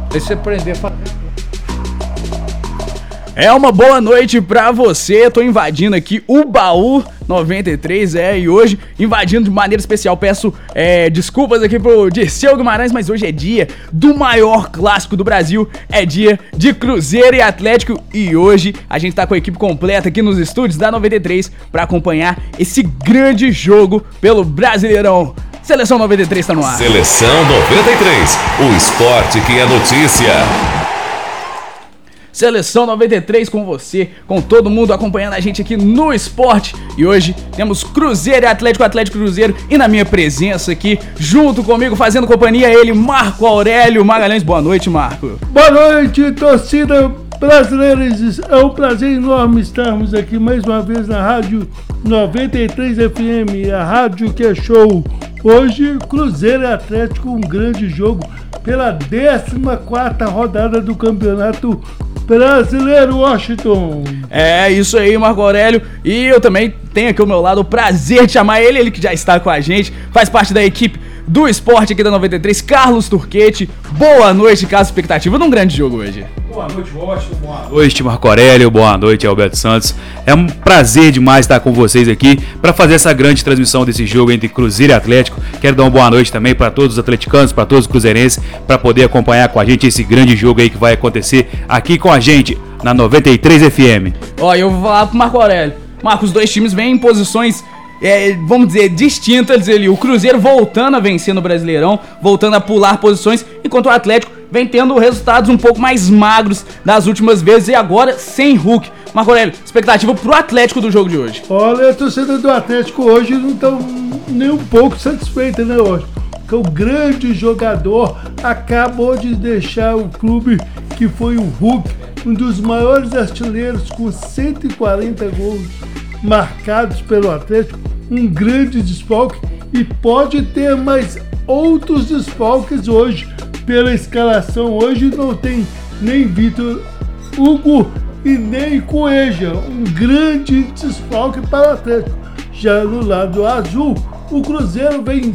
Deixa eu aprender a falar. É uma boa noite pra você, tô invadindo aqui o Baú 93, e hoje invadindo de maneira especial, peço desculpas aqui pro Dirceu Guimarães, mas hoje é dia do maior clássico do Brasil, é dia de Cruzeiro e Atlético, e hoje a gente tá com a equipe completa aqui nos estúdios da 93 pra acompanhar esse grande jogo pelo Brasileirão. Seleção 93 tá no ar. Seleção 93, o esporte que é notícia. Seleção 93 com você, com todo mundo acompanhando a gente aqui no esporte. E hoje temos Cruzeiro e Atlético, Atlético e Cruzeiro. E na minha presença aqui, junto comigo, fazendo companhia, ele, Marco Aurélio Magalhães. Boa noite, Marco. Boa noite, torcida brasileira. É um prazer enorme estarmos aqui mais uma vez na Rádio 93 FM, a rádio que é show. Hoje, Cruzeiro e Atlético, um grande jogo pela 14ª rodada do Campeonato Brasileiro, Washington. É isso aí, Marco Aurélio. E eu também tenho aqui ao meu lado o prazer de chamar ele que já está com a gente, faz parte da equipe do esporte aqui da 93, Carlos Turquete. Boa noite, Carlos. Expectativa de um grande jogo hoje. Boa noite, Washington. Boa noite, Marco Aurélio. Boa noite, Alberto Santos. É um prazer demais estar com vocês aqui para fazer essa grande transmissão desse jogo entre Cruzeiro e Atlético. Quero dar uma boa noite também para todos os atleticanos, para todos os cruzeirenses, para poder acompanhar com a gente esse grande jogo aí que vai acontecer aqui com a gente na 93 FM. Ó, eu vou falar pro Marco Aurélio. Marco, os dois times vêm em posições, vamos dizer, distintas ali. O Cruzeiro voltando a vencer no Brasileirão, voltando a pular posições, enquanto o Atlético vem tendo resultados um pouco mais magros das últimas vezes e agora sem Hulk. Marco Aurélio, expectativa pro Atlético do jogo de hoje? Olha, a torcida do Atlético hoje não estão nem um pouco satisfeita, né, hoje? Porque o grande jogador acabou de deixar o clube, que foi o Hulk, um dos maiores artilheiros com 140 gols marcados pelo Atlético, um grande desfalque, e pode ter mais outros desfalques hoje. Pela escalação hoje não tem nem Vitor Hugo e nem Cueja, um grande desfalque para o Atlético. Já no lado azul, o Cruzeiro vem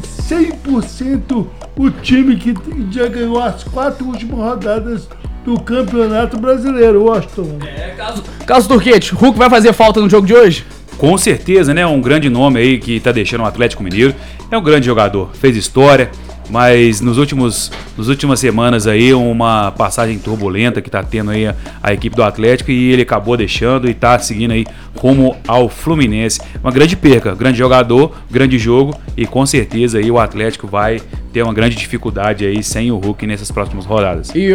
100%, o time que já ganhou as 4 últimas rodadas do Campeonato Brasileiro, Washington. Carlos Turquete, Hulk vai fazer falta no jogo de hoje? Com certeza, né? Um grande nome aí que tá deixando o Atlético Mineiro. É um grande jogador, fez história, mas nas últimas semanas aí uma passagem turbulenta que tá tendo aí a equipe do Atlético, e ele acabou deixando e tá seguindo aí rumo ao Fluminense. Uma grande perca, grande jogador, grande jogo, e com certeza aí o Atlético vai ter uma grande dificuldade aí sem o Hulk nessas próximas rodadas. E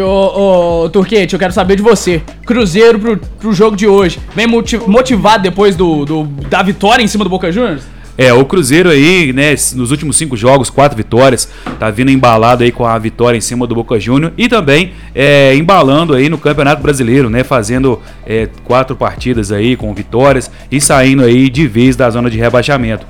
o Turquete, eu quero saber de você. Cruzeiro pro jogo de hoje, vem motivado depois da vitória em cima do Boca Juniors? O Cruzeiro aí, né, nos últimos 5 jogos, 4 vitórias, tá vindo embalado aí com a vitória em cima do Boca Juniors e também embalando aí no Campeonato Brasileiro, né, fazendo 4 partidas aí com vitórias e saindo aí de vez da zona de rebaixamento.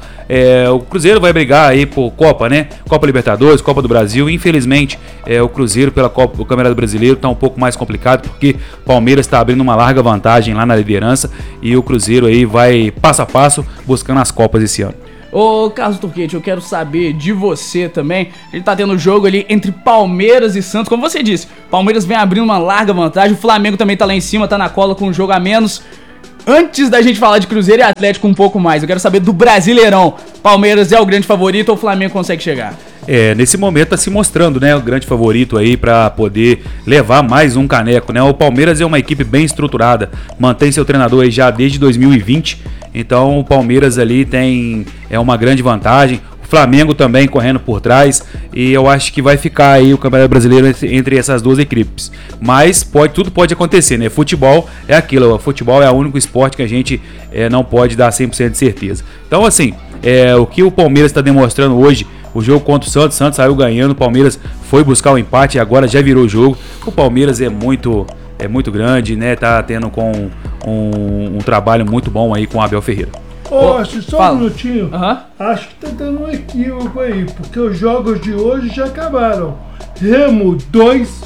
O Cruzeiro vai brigar aí por Copa, né, Copa Libertadores, Copa do Brasil. Infelizmente, o Cruzeiro pela Copa, o Campeonato Brasileiro tá um pouco mais complicado, porque o Palmeiras tá abrindo uma larga vantagem lá na liderança, e o Cruzeiro aí vai passo a passo buscando as Copas esse ano. Ô, Carlos Turquete, eu quero saber de você também. A gente tá tendo um jogo ali entre Palmeiras e Santos. Como você disse, Palmeiras vem abrindo uma larga vantagem. O Flamengo também tá lá em cima, tá na cola com um jogo a menos. Antes da gente falar de Cruzeiro e Atlético um pouco mais, eu quero saber do Brasileirão. Palmeiras é o grande favorito ou o Flamengo consegue chegar? Nesse momento tá se mostrando, né, o grande favorito aí para poder levar mais um caneco, né? O Palmeiras é uma equipe bem estruturada, mantém seu treinador aí já desde 2020, então o Palmeiras ali tem uma grande vantagem. O Flamengo também correndo por trás, e eu acho que vai ficar aí o Campeonato Brasileiro entre essas duas equipes. Mas tudo pode acontecer, né? Futebol é aquilo, o futebol é o único esporte que a gente não pode dar 100% de certeza. Então, assim, o que o Palmeiras está demonstrando hoje, o jogo contra o Santos saiu ganhando, o Palmeiras foi buscar o empate e agora já virou o jogo. O Palmeiras é muito grande, né? Tá tendo com um trabalho muito bom aí com o Abel Ferreira. Só um minutinho. Acho que tá dando um equívoco aí, porque os jogos de hoje já acabaram. Remo 2,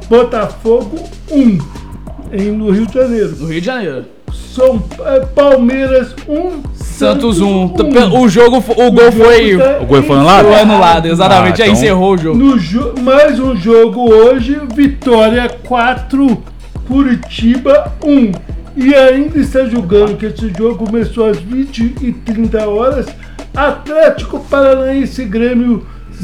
Botafogo 1, no Rio de Janeiro. No Rio de Janeiro. Palmeiras 1, Santos 1. O gol foi anulado, exatamente. Já então... encerrou o jogo. Mais um jogo hoje, Vitória 4, Curitiba 1. E ainda está julgando que esse jogo começou às 20h30. Atlético Paranaense Grêmio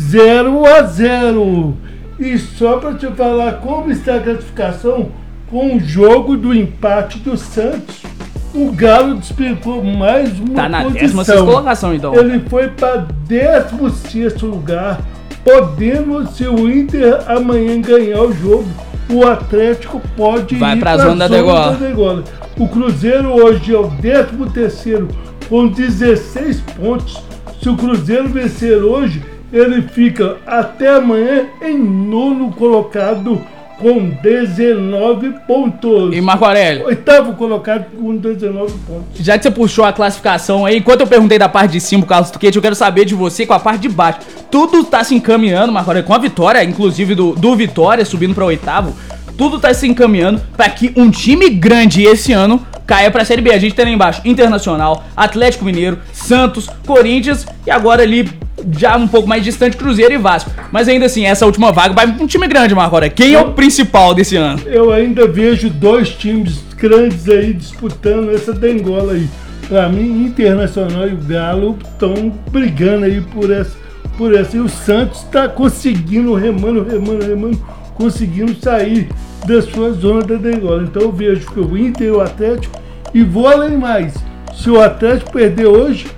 0-0. E só para te falar como está a classificação, com o jogo do empate do Santos, o Galo despencou mais uma tá na posição. 16ª colocação, então. Ele foi para 16º lugar, podendo, se o Inter amanhã ganhar o jogo, o Atlético pode ir para a zona da degola. O Cruzeiro hoje é o 13º com 16 pontos. Se o Cruzeiro vencer hoje, ele fica até amanhã em 9º colocado com 19 pontos. E Marco Aurélio? 8º colocado com 19 pontos. Já que você puxou a classificação aí, enquanto eu perguntei da parte de cima, Carlos Turquete, eu quero saber de você com a parte de baixo. Tudo tá se encaminhando, Marco Aurélio, com a vitória, inclusive do Vitória subindo para 8º. Tudo tá se encaminhando para que um time grande esse ano caia pra Série B. A gente tem lá embaixo Internacional, Atlético Mineiro, Santos, Corinthians e agora ali já um pouco mais distante Cruzeiro e Vasco. Mas ainda assim, essa última vaga vai pra um time grande, Marco Aurélio. Quem é o principal desse ano? Eu ainda vejo 2 times grandes aí disputando essa dengola aí. Pra mim, Internacional e o Galo estão brigando aí por essa. E o Santos tá conseguindo, remando, conseguindo sair da sua zona da degola. Então eu vejo que o Inter e o Atlético, e vou além mais, se o Atlético perder hoje,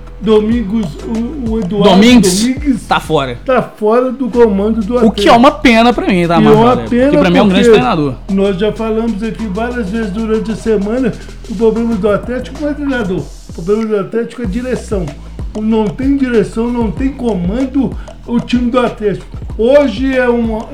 o Eduardo Domingues tá fora. Tá fora do comando do Atlético. O que é uma pena pra mim, tá, Marco? Porque pra mim é um grande treinador. Nós já falamos aqui várias vezes durante a semana, o problema do Atlético não é treinador. O problema do Atlético é direção. Não tem direção, não tem comando o time do Atlético. Hoje é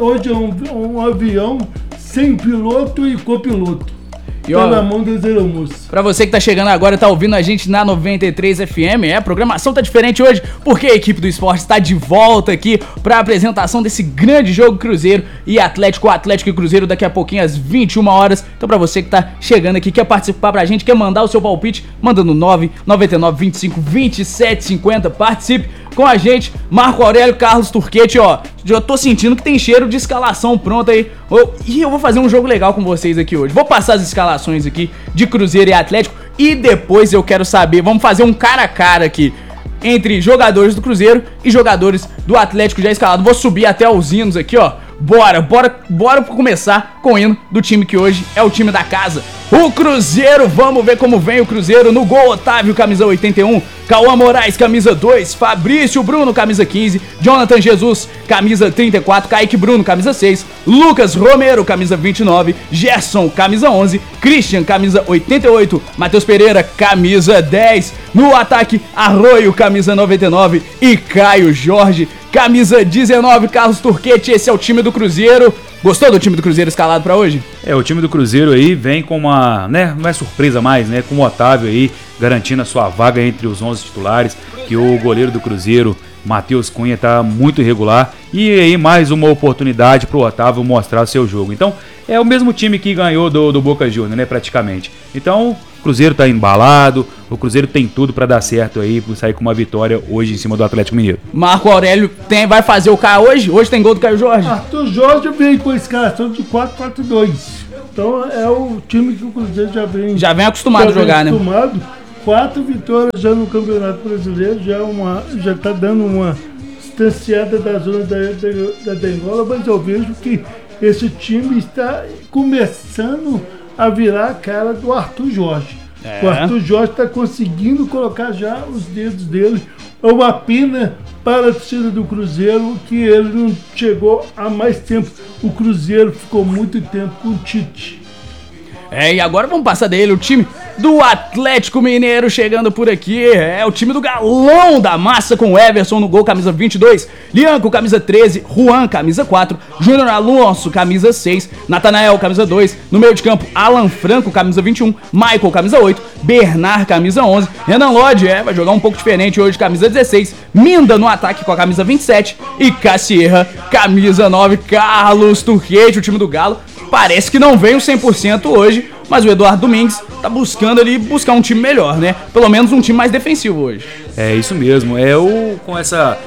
um avião sem piloto e copiloto. Pela mão das aeromoças. Pra você que tá chegando agora, tá ouvindo a gente na 93 FM, a programação tá diferente hoje, porque a equipe do esporte está de volta aqui pra apresentação desse grande jogo Cruzeiro e Atlético e Cruzeiro daqui a pouquinho às 21h. Então pra você que tá chegando aqui, quer participar pra gente, quer mandar o seu palpite, manda no 999 25 27 50, participe com a gente. Marco Aurélio, Carlos Turquete, já tô sentindo que tem cheiro de escalação pronta aí. E eu vou fazer um jogo legal com vocês aqui hoje. Vou passar as escalações aqui de Cruzeiro e Atlético e depois eu quero saber, vamos fazer um cara a cara aqui entre jogadores do Cruzeiro e jogadores do Atlético já escalado. Vou subir até os hinos aqui, Bora começar com o hino do time que hoje é o time da casa. O Cruzeiro, vamos ver como vem o Cruzeiro. No gol, Otávio, camisa 81, Cauã Moraes, camisa 2, Fabrício Bruno, camisa 15, Jonathan Jesus, camisa 34, Kaique Bruno, camisa 6, Lucas Romero, camisa 29, Gerson, camisa 11, Christian, camisa 88, Matheus Pereira, camisa 10, no ataque, Arroio, camisa 99 e Caio Jorge, camisa 19, Carlos Turquete. Esse é o time do Cruzeiro. Gostou do time do Cruzeiro escalado pra hoje? O time do Cruzeiro aí vem com uma, não é surpresa mais, com o Otávio aí garantindo a sua vaga entre os 11 titulares, que o goleiro do Cruzeiro, Matheus Cunha, tá muito irregular, e aí mais uma oportunidade pro Otávio mostrar seu jogo. Então, é o mesmo time que ganhou do Boca Juniors, praticamente. Então, o Cruzeiro tá embalado, o Cruzeiro tem tudo pra dar certo aí, pra sair com uma vitória hoje em cima do Atlético Mineiro. Marco Aurélio vai fazer o K hoje? Hoje tem gol do Caio Jorge? Arthur Jorge veio com a escalação de 4-4-2. Então é o time que o Cruzeiro já vem acostumado a jogar, né? 4 vitórias já no Campeonato Brasileiro, já tá dando uma distanciada da zona da degola, mas eu vejo que esse time está começando a virar a cara do Arthur Jorge. O Arthur Jorge está conseguindo colocar já os dedos dele. É uma pena para a torcida do Cruzeiro que ele não chegou há mais tempo. O Cruzeiro ficou muito tempo com o Tite. E agora vamos passar dele, o time do Atlético Mineiro chegando por aqui. É o time do galão da massa, com Everson no gol, camisa 22, Lianco, camisa 13, Juan, camisa 4, Júnior Alonso, camisa 6, Natanael, camisa 2, no meio de campo, Alan Franco, camisa 21, Michael, camisa 8, Bernard, camisa 11, Renan Lodge, vai jogar um pouco diferente hoje, camisa 16, Minda no ataque com a camisa 27 e Cassierra, camisa 9, Carlos Turquete, o time do Galo. Parece que não vem o 100% hoje, mas o Eduardo Domingues tá buscando ali buscar um time melhor, né? Pelo menos um time mais defensivo hoje. É isso mesmo. Com essa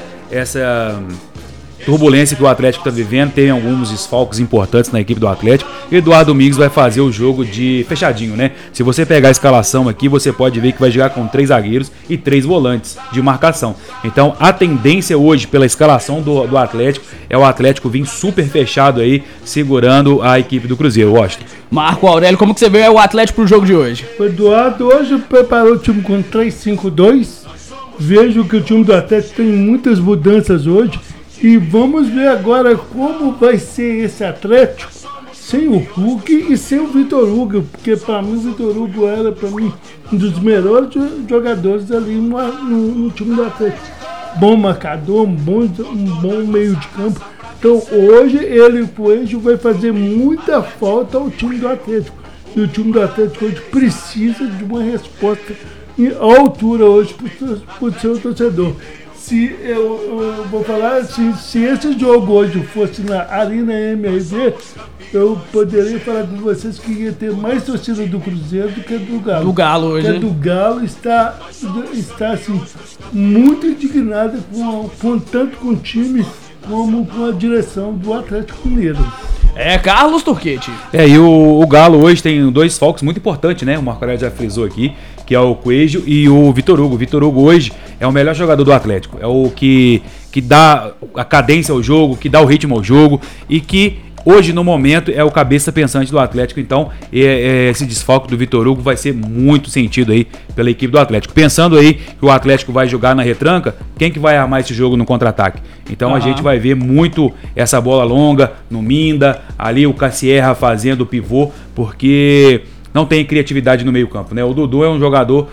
turbulência que o Atlético está vivendo, tem alguns desfalques importantes na equipe do Atlético. Eduardo Domingues vai fazer o jogo de fechadinho, né? Se você pegar a escalação aqui, você pode ver que vai jogar com 3 zagueiros e 3 volantes de marcação. Então, a tendência hoje, pela escalação do Atlético, é o Atlético vir super fechado aí, segurando a equipe do Cruzeiro, Washington. Marco Aurélio, como que você vê o Atlético pro jogo de hoje? O Eduardo hoje preparou o time com 3-5-2. Vejo que o time do Atlético tem muitas mudanças hoje. E vamos ver agora como vai ser esse Atlético sem o Hulk e sem o Vitor Hugo, porque para mim o Vitor Hugo era um dos melhores jogadores ali no time do Atlético. Bom marcador, um bom meio de campo. Então hoje ele e o Coelho vai fazer muita falta ao time do Atlético. E o time do Atlético hoje precisa de uma resposta à altura hoje para o seu torcedor. Se eu vou falar assim, se esse jogo hoje fosse na Arena MRV, eu poderia falar com vocês que ia ter mais torcida do Cruzeiro do que do Galo. Do Galo hoje, porque do Galo está assim, muito indignada tanto com o time como com a direção do Atlético Mineiro. Carlos Turquete. E o Galo hoje tem 2 desfalques muito importantes, né? O Marco Aurélio já frisou aqui, que é o Coelho e o Vitor Hugo. O Vitor Hugo hoje é o melhor jogador do Atlético. É o que dá a cadência ao jogo, que dá o ritmo ao jogo e que hoje, no momento, é o cabeça pensante do Atlético. Então, esse desfalque do Vitor Hugo vai ser muito sentido aí pela equipe do Atlético. Pensando aí que o Atlético vai jogar na retranca, quem que vai armar esse jogo no contra-ataque? Então, a gente vai ver muito essa bola longa no Minda, ali o Cassierra fazendo o pivô, porque não tem criatividade no meio campo, né? O Dudu é um jogador,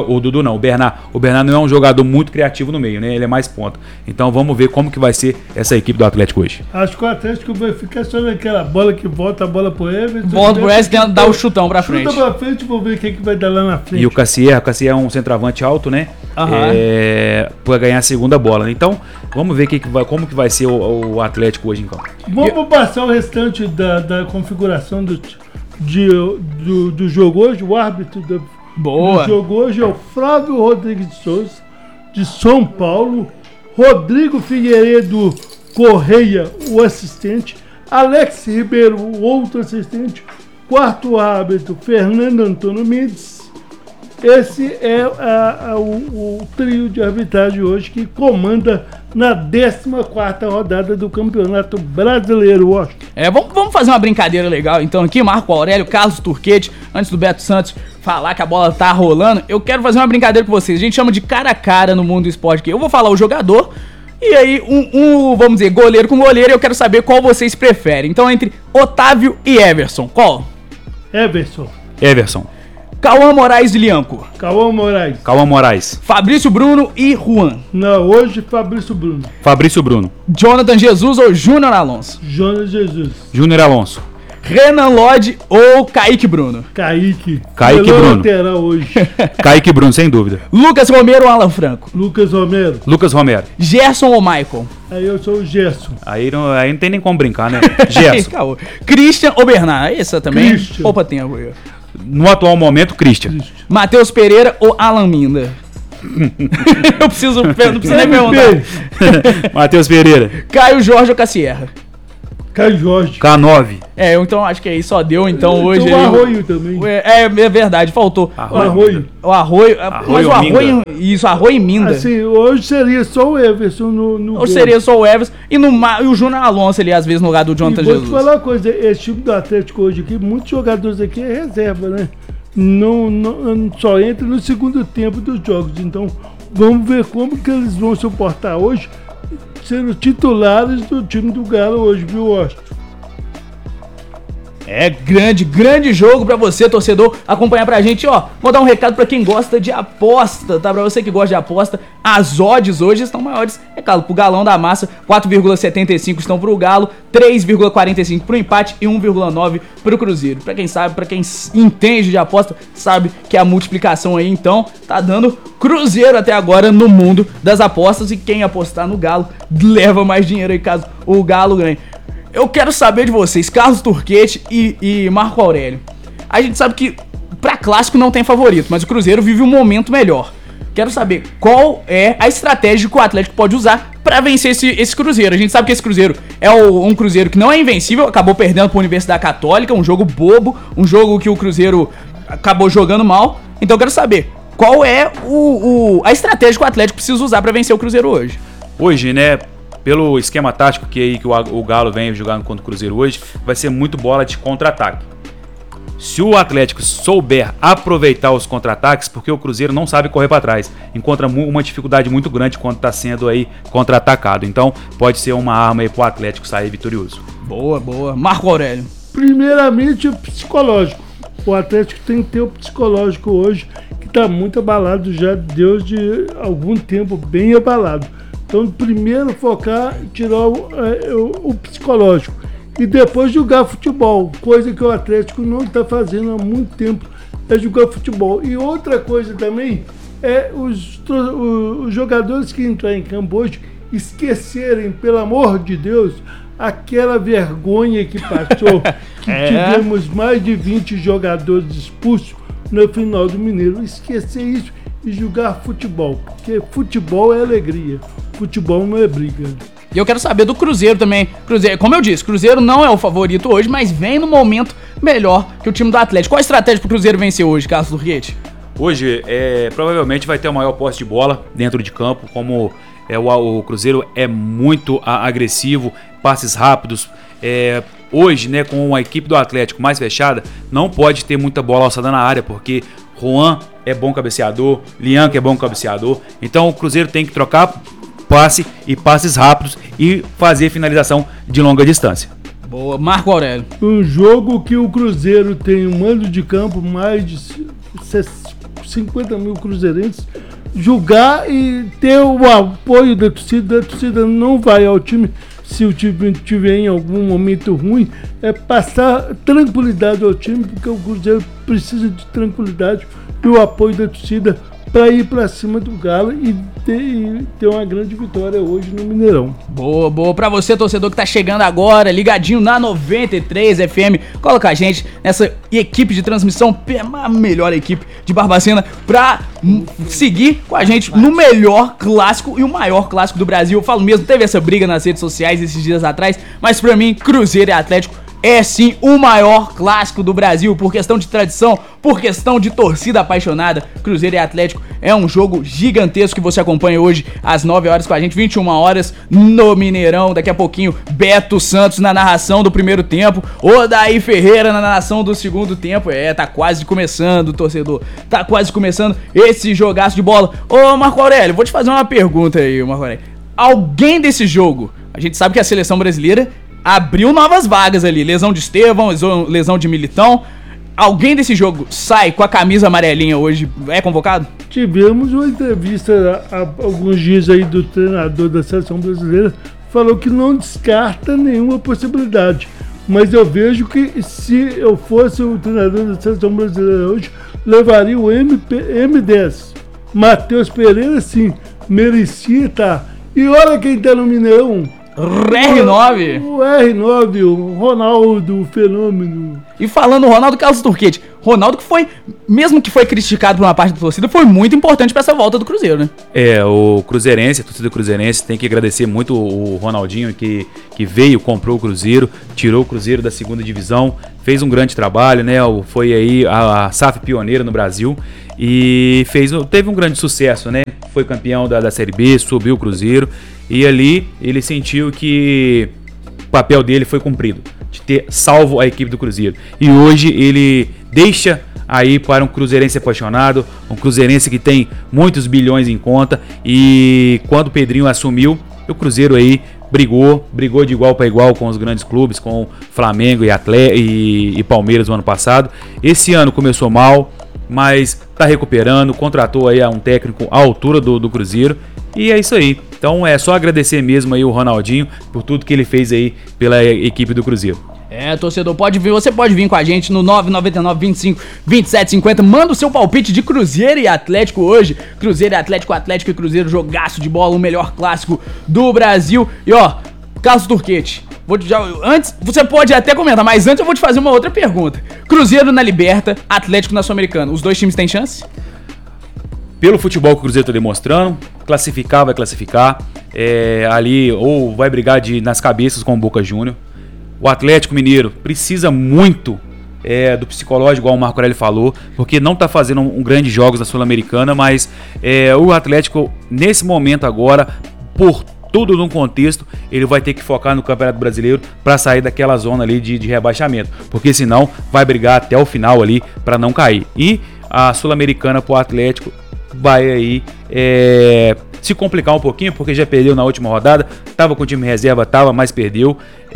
o Bernard não é um jogador muito criativo no meio, né? Ele é mais ponta. Então vamos ver como que vai ser essa equipe do Atlético hoje. Acho que o Atlético vai ficar só naquela bola que volta a bola pro Everton. Volta pro Everton, dá o chutão pra frente. Chuta pra frente, vou ver o que vai dar lá na frente. E o Cassierra é um centroavante alto, né? Para ganhar a segunda bola. Então vamos ver como que vai ser o Atlético hoje em campo. Vamos passar o restante da configuração do jogo hoje. O árbitro do jogo hoje é o Flávio Rodrigues de Souza, de São Paulo. Rodrigo Figueiredo Correia, o assistente. Alex Ribeiro, o outro assistente. Quarto árbitro, Fernando Antônio Mendes. Esse é o trio de arbitragem hoje que comanda na 14ª rodada do Campeonato Brasileiro, Washington. Vamos fazer uma brincadeira legal então aqui, Marco Aurélio, Carlos Turquete, antes do Beto Santos falar que a bola tá rolando, eu quero fazer uma brincadeira com vocês. A gente chama de cara a cara no mundo do esporte aqui. Eu vou falar o jogador e aí vamos dizer, goleiro com goleiro, eu quero saber qual vocês preferem. Então entre Otávio e Everson, qual? Everson. Cauã Moraes e Lianco. Cauã Moraes. Fabrício Bruno e Juan. Não, hoje Fabrício Bruno. Jonathan Jesus ou Júnior Alonso? Júnior Alonso. Renan Lodge ou Kaique Bruno? Kaique Bruno. Lateral hoje. Kaique Bruno, sem dúvida. Lucas Romero ou Alan Franco? Lucas Romero. Gerson ou Michael? Aí eu sou o Gerson. Aí não tem nem como brincar, né? Gerson. Christian ou Bernard? Essa também? Christian. Opa, tem agora. No atual momento, Christian. Matheus Pereira ou Alan Minda? Não precisa nem perguntar. Matheus Pereira. Caio Jorge ou Cassierra? Caio Jorge. K9. Então acho que aí só deu, então hoje... O Arroio também. É verdade, faltou. O Arroio. Mas o Arroio... Isso, Arroio e Minda. Assim, hoje seria só o Everson no Hoje seria só o Everson e o Júnior Alonso ali, às vezes, no lugar do Jonathan Jesus. Vou te falar uma coisa, esse time do Atlético hoje aqui, muitos jogadores aqui é reserva, né? Não só entra no segundo tempo dos jogos. Então, vamos ver como que eles vão suportar hoje, sendo titulares do time do Galo hoje, viu, Washington? Grande jogo pra você, torcedor, acompanhar pra gente, ó. Vou dar um recado pra quem gosta de aposta, tá? Pra você que gosta de aposta, as odds hoje estão maiores, é claro, pro Galão da Massa, 4,75 estão pro Galo, 3,45 pro empate e 1,9 pro Cruzeiro. Pra quem sabe, pra quem entende de aposta, sabe que a multiplicação aí, então, tá dando Cruzeiro até agora no mundo das apostas, e quem apostar no Galo leva mais dinheiro aí caso o Galo ganhe. Eu quero saber de vocês, Carlos Turquete e Marco Aurélio. a gente sabe que pra clássico não tem favorito, mas o Cruzeiro vive um momento melhor. Quero saber qual é a estratégia que o Atlético pode usar pra vencer esse Cruzeiro. A gente sabe que esse Cruzeiro é um Cruzeiro que não é invencível, acabou perdendo pra Universidade Católica, um jogo bobo, um jogo que o Cruzeiro acabou jogando mal. Então eu quero saber qual é a estratégia que o Atlético precisa usar pra vencer o Cruzeiro hoje. Hoje, né, pelo esquema tático que o Galo vem jogando contra o Cruzeiro hoje, vai ser muito bola de contra-ataque. Se o Atlético souber aproveitar os contra-ataques, porque o Cruzeiro não sabe correr para trás, encontra uma dificuldade muito grande quando está sendo aí contra-atacado. Então pode ser uma arma aí para o Atlético sair vitorioso. Boa, boa. Marco Aurélio. Primeiramente, o psicológico. O Atlético tem que ter o psicológico hoje, que está muito abalado já desde algum tempo, bem abalado. Então, primeiro focar e tirar o psicológico. E depois jogar futebol, coisa que o Atlético não está fazendo há muito tempo, é jogar futebol. E outra coisa também é os jogadores que entrarem em campo hoje esquecerem, pelo amor de Deus, aquela vergonha que passou, que tivemos mais de 20 jogadores expulsos no final do Mineiro. Esquecer isso e jogar futebol, porque futebol é alegria, futebol não é briga. E eu quero saber do Cruzeiro também. Cruzeiro, como eu disse, Cruzeiro não é o favorito hoje, mas vem no momento melhor que o time do Atlético. Qual a estratégia pro Cruzeiro vencer hoje, Carlos Turquete? Hoje, provavelmente vai ter o maior posse de bola dentro de campo, como o Cruzeiro é muito agressivo, passes rápidos. Hoje, né, com a equipe do Atlético mais fechada, não pode ter muita bola alçada na área, porque Juan é bom cabeceador, Lian que é bom cabeceador. Então o Cruzeiro tem que trocar passe e passes rápidos e fazer finalização de longa distância. Boa, Marco Aurélio. Um jogo que o Cruzeiro tem um mando de campo, mais de 50 mil cruzeirenses, jogar e ter o apoio da torcida. A torcida não vai ao time se o time estiver em algum momento ruim, é passar tranquilidade ao time, porque o Cruzeiro precisa de tranquilidade e o apoio da torcida para ir para cima do Galo e ter uma grande vitória hoje no Mineirão. Boa, boa. Para você, torcedor que tá chegando agora, ligadinho na 93 FM, coloca a gente nessa equipe de transmissão, a melhor equipe de Barbacena, pra seguir com a gente no melhor clássico e o maior clássico do Brasil. Eu falo mesmo, teve essa briga nas redes sociais esses dias atrás, mas pra mim, Cruzeiro e Atlético é sim o maior clássico do Brasil, por questão de tradição, por questão de torcida apaixonada. Cruzeiro e Atlético é um jogo gigantesco que você acompanha hoje às 9 horas com a gente, 21 horas no Mineirão. Daqui a pouquinho, Beto Santos na narração do primeiro tempo, Odair Ferreira na narração do segundo tempo. Tá quase começando, torcedor, tá quase começando esse jogaço de bola. Ô Marco Aurélio, vou te fazer uma pergunta aí, Marco Aurélio. Alguém desse jogo, a gente sabe que a seleção brasileira abriu novas vagas ali, lesão de Estevão, lesão de Militão. Alguém desse jogo sai com a camisa amarelinha hoje, é convocado? Tivemos uma entrevista há alguns dias aí do treinador da seleção brasileira, falou que não descarta nenhuma possibilidade. Mas eu vejo que se eu fosse o treinador da seleção brasileira hoje, levaria o M10. Matheus Pereira, sim, merecia estar. E olha quem tá no Mineirão. R9. O R9, o Ronaldo, o fenômeno. E falando o Ronaldo, Carlos Turquete, Ronaldo que foi, mesmo que foi criticado por uma parte da torcida, foi muito importante pra essa volta do Cruzeiro, né? O Cruzeirense, a torcida cruzeirense tem que agradecer muito o Ronaldinho que veio, comprou o Cruzeiro, tirou o Cruzeiro da segunda divisão, fez um grande trabalho, né? Foi aí a SAF pioneira no Brasil e teve um grande sucesso, né? Foi campeão da Série B, subiu o Cruzeiro e ali ele sentiu que o papel dele foi cumprido, de ter salvo a equipe do Cruzeiro. E hoje ele deixa aí para um cruzeirense apaixonado, um cruzeirense que tem muitos bilhões em conta. E quando o Pedrinho assumiu, o Cruzeiro aí brigou de igual para igual com os grandes clubes, com Flamengo e Palmeiras no ano passado. Esse ano começou mal, mas tá recuperando, contratou aí um técnico à altura do Cruzeiro. E é isso aí. Então é só agradecer mesmo aí o Ronaldinho por tudo que ele fez aí pela equipe do Cruzeiro. Torcedor, você pode vir com a gente no 999 25 27 50. Manda o seu palpite de Cruzeiro e Atlético hoje. Cruzeiro e Atlético, Atlético e Cruzeiro, jogaço de bola, o melhor clássico do Brasil. E Carlos Turquete, Antes, você pode até comentar, mas antes eu vou te fazer uma outra pergunta. Cruzeiro na Liberta, Atlético na Sul-Americana. Os dois times têm chance? Pelo futebol que o Cruzeiro tá demonstrando, classificar, vai classificar. Ali, ou vai brigar nas cabeças com o Boca Júnior. O Atlético Mineiro precisa muito do psicológico, igual o Marco Aurélio falou, porque não tá fazendo um grande jogos na Sul-Americana, mas o Atlético, nesse momento agora, por tudo num contexto, ele vai ter que focar no Campeonato Brasileiro para sair daquela zona ali de rebaixamento, porque senão vai brigar até o final ali para não cair. E a Sul-Americana pro Atlético vai aí se complicar um pouquinho, porque já perdeu na última rodada, tava com o time reserva, mas perdeu.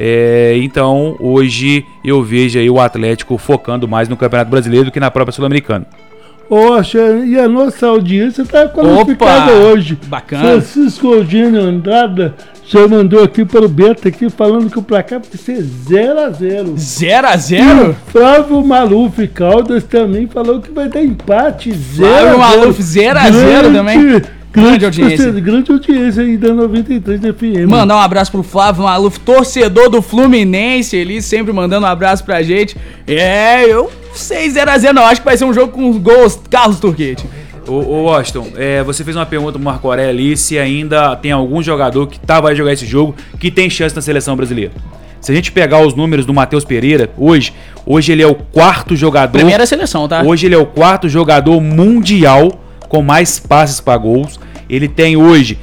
Então hoje eu vejo aí o Atlético focando mais no Campeonato Brasileiro do que na própria Sul-Americana. Poxa, e a nossa audiência está qualificada hoje. Bacana. Francisco Eugênio Andrada já mandou aqui para o Beto aqui falando que o placar vai ser 0-0. 0-0? Flávio Maluf Caldas também falou que vai dar empate 0-0. Flávio Maluf 0-0 também. Grande audiência. Grande audiência aí da 93 FM. Mandar um abraço pro Flávio Maluf, torcedor do Fluminense, ele sempre mandando um abraço pra gente. Eu sei 0-0 não, acho que vai ser um jogo com gols Carlos Turquete. Ô Washington, você fez uma pergunta pro Marco Aurélio ali se ainda tem algum jogador que vai jogar esse jogo que tem chance na seleção brasileira. Se a gente pegar os números do Matheus Pereira, hoje ele é o quarto jogador... Primeira seleção, tá? Hoje ele é o quarto jogador mundial com mais passes para gols. Ele tem hoje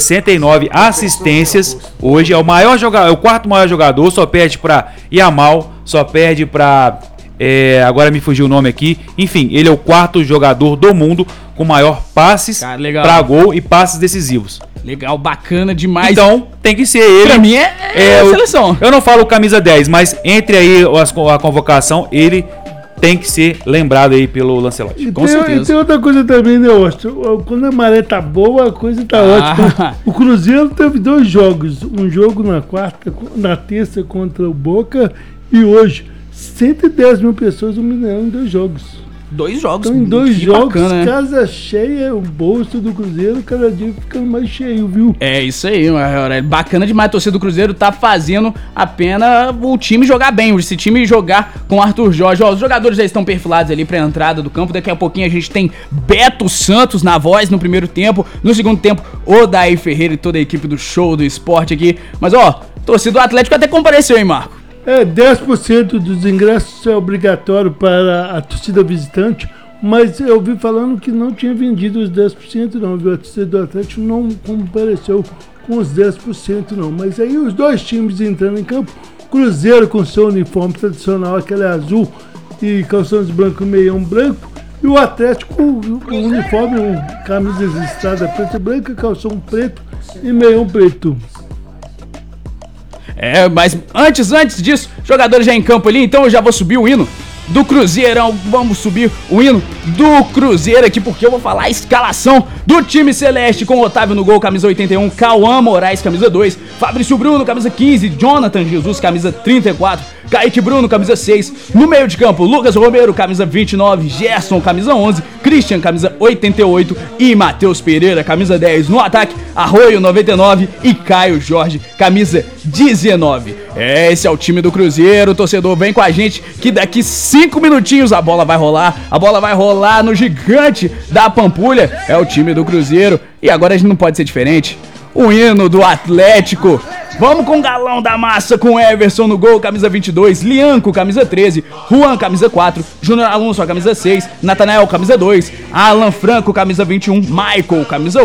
69 assistências. Hoje é o maior jogador, é o quarto maior jogador, só perde para Yamal, só perde para agora me fugiu o nome aqui. Enfim, ele é o quarto jogador do mundo com maior passes para gol e passes decisivos. Legal, bacana demais. Então, tem que ser ele. Pra mim é a seleção. Eu não falo camisa 10, mas entre aí a convocação, ele tem que ser lembrado aí pelo Lancelotti. Com certeza. E tem outra coisa também, né, Washington? Quando a maré tá boa, a coisa tá ótima. O Cruzeiro teve 2 jogos. Um jogo na terça contra o Boca e hoje 110 mil pessoas no Mineirão em 2 jogos. 2 jogos. Então, em 2 jogos, bacana, né? Casa cheia, o bolso do Cruzeiro cada dia ficando mais cheio, viu? É isso aí, Aurélio. Bacana demais. A torcida do Cruzeiro tá fazendo a pena o time jogar bem. Esse time jogar com o Arthur Jorge. Os jogadores já estão perfilados ali pra entrada do campo. Daqui a pouquinho a gente tem Beto Santos na voz no primeiro tempo. No segundo tempo, Odair Ferreira e toda a equipe do Show do Esporte aqui. Mas, torcida do Atlético até compareceu, hein, Marco? 10% dos ingressos é obrigatório para a torcida visitante, mas eu vi falando que não tinha vendido os 10% não, viu? A torcida do Atlético não compareceu com os 10% não, mas aí os 2 times entrando em campo, Cruzeiro com seu uniforme tradicional, aquele azul e calções branco e meião branco, e o Atlético com o uniforme, camisa listrada preta e branca, calção preto e meião preto. Mas antes disso, jogadores já em campo ali, então eu já vou subir o hino do Cruzeirão. Vamos subir o hino do Cruzeiro aqui, porque eu vou falar a escalação do time celeste, com Otávio no gol, camisa 81, Cauã Moraes, camisa 2, Fabrício Bruno, camisa 15, Jonathan Jesus, camisa 34, Kaique Bruno, camisa 6, no meio de campo, Lucas Romero, camisa 29, Gerson, camisa 11, Christian, camisa 88 e Matheus Pereira, camisa 10, no ataque, Arroio, 99 e Caio Jorge, camisa 19. Esse é o time do Cruzeiro, torcedor, vem com a gente que daqui 5 minutinhos a bola vai rolar no gigante da Pampulha, é o time do Cruzeiro, e agora a gente não pode ser diferente, o hino do Atlético. Vamos com o galão da massa, com Everson no gol, camisa 22, Lianco, camisa 13, Juan, camisa 4, Júnior Alonso, camisa 6, Natanael, camisa 2, Alan Franco, camisa 21, Michael, camisa